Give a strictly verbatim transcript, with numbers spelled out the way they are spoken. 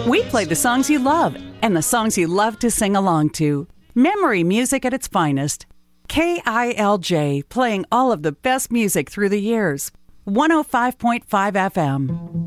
We play the songs you love and the songs you love to sing along to. Memory music at its finest. K I L J, playing all of the best music through the years. one oh five point five F M.